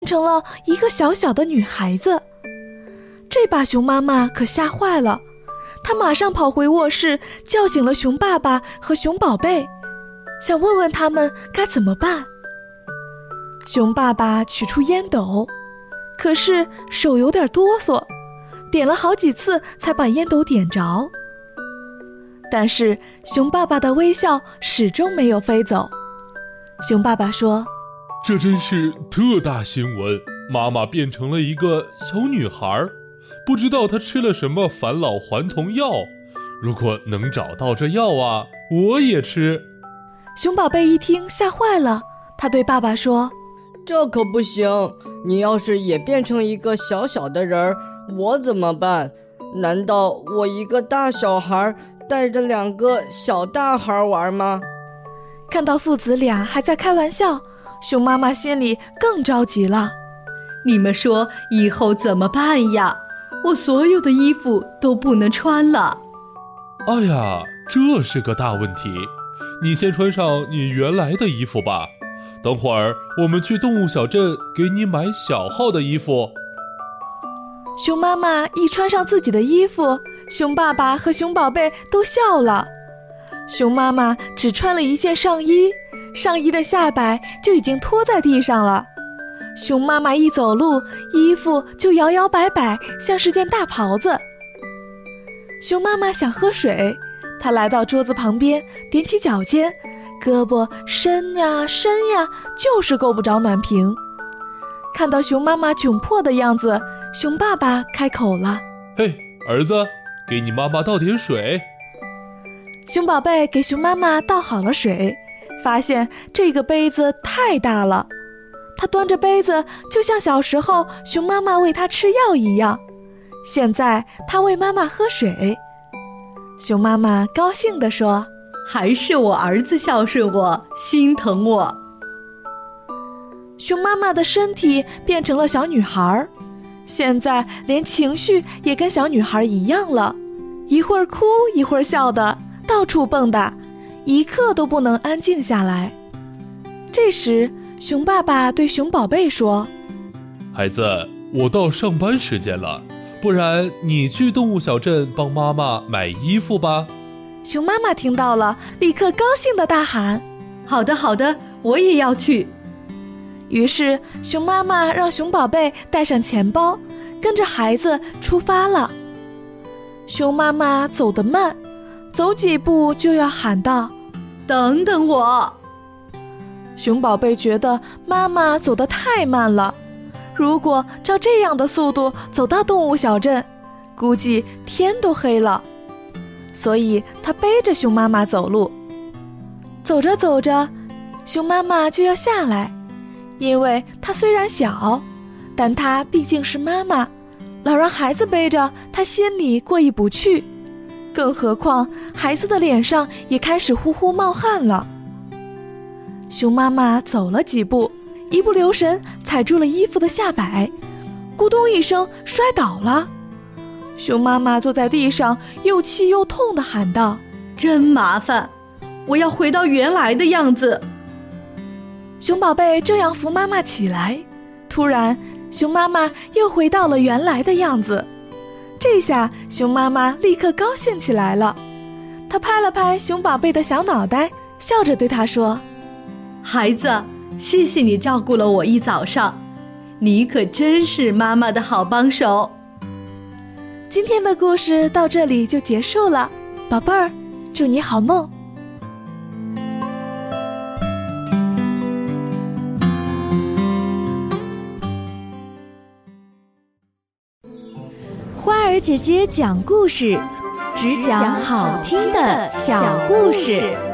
成了一个小小的女孩子。这把熊妈妈可吓坏了，她马上跑回卧室，叫醒了熊爸爸和熊宝贝，想问问他们该怎么办。熊爸爸取出烟斗，可是手有点哆嗦，点了好几次才把烟斗点着。但是熊爸爸的微笑始终没有飞走。熊爸爸说： 这真是特大新闻，妈妈变成了一个小女孩，不知道她吃了什么返老还童药，如果能找到这药啊，我也吃。 熊宝贝一听吓坏了，他对爸爸说： 这可不行，你要是也变成一个小小的人，我怎么办？难道我一个大小孩带着2个小大孩玩吗？ 看到父子俩还在开玩笑，熊妈妈心里更着急了。 你们说以后怎么办呀？我所有的衣服都不能穿了。 哎呀，这是个大问题，你先穿上你原来的衣服吧，等会儿我们去动物小镇给你买小号的衣服。 熊妈妈一穿上自己的衣服，熊爸爸和熊宝贝都笑了。熊妈妈只穿了一件上衣，上衣的下摆就已经拖在地上了。熊妈妈一走路，衣服就摇摇摆摆，像是件大袍子。熊妈妈想喝水，她来到桌子旁边，踮起脚尖，胳膊伸呀伸呀，就是够不着暖瓶。看到熊妈妈窘迫的样子，熊爸爸开口了： 嘿，儿子，给你妈妈倒点水。 熊宝贝给熊妈妈倒好了水，发现这个杯子太大了，他端着杯子就像小时候熊妈妈喂他吃药一样，现在他喂妈妈喝水。熊妈妈高兴地说： 还是我儿子孝顺我，心疼我。 熊妈妈的身体变成了小女孩，现在连情绪也跟小女孩一样了，一会儿哭一会儿笑的，到处蹦跶，一刻都不能安静下来。这时熊爸爸对熊宝贝说： 孩子，我到上班时间了，不然你去动物小镇帮妈妈买衣服吧。 熊妈妈听到了，立刻高兴地大喊： 好的好的，我也要去。 于是熊妈妈让熊宝贝带上钱包，跟着孩子出发了。熊妈妈走得慢，走几步就要喊道： 等等我。 熊宝贝觉得妈妈走得太慢了，如果照这样的速度走到动物小镇，估计天都黑了，所以他背着熊妈妈走路。走着走着，熊妈妈就要下来，因为她虽然小，但她毕竟是妈妈，老让孩子背着，她心里过意不去。更何况孩子的脸上也开始呼呼冒汗了。熊妈妈走了几步，一不留神踩住了衣服的下摆，咕咚一声摔倒了。熊妈妈坐在地上，又气又痛地喊道： 真麻烦，我要回到原来的样子。 熊宝贝正要扶妈妈起来，突然熊妈妈又回到了原来的样子。这下熊妈妈立刻高兴起来了，她拍了拍熊宝贝的小脑袋，笑着对他说： 孩子，谢谢你照顾了我一早上，你可真是妈妈的好帮手。 今天的故事到这里就结束了，宝贝儿，祝你好梦。 花儿姐姐讲故事，只讲好听的小故事。